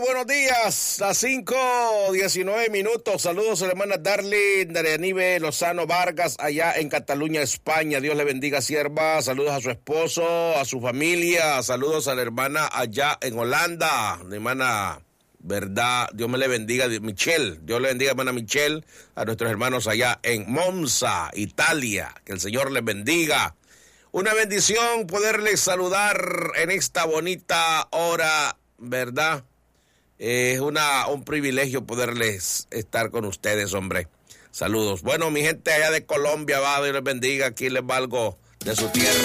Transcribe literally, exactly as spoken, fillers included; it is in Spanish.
Buenos días, las cinco diecinueve minutos. Saludos a la hermana Darlene Darianive Lozano Vargas, allá en Cataluña, España. Dios le bendiga, sierva. Saludos a su esposo, a su familia. Saludos a la hermana allá en Holanda, la hermana, verdad, Dios me le bendiga, Michelle. Dios le bendiga, hermana Michelle. A nuestros hermanos allá en Monza, Italia. Que el Señor les bendiga. Una bendición poderles saludar en esta bonita hora, ¿verdad? Es una, un privilegio poderles estar con ustedes, hombre. Saludos. Bueno, mi gente allá de Colombia, va, Dios les bendiga. Aquí les valgo de su tierra.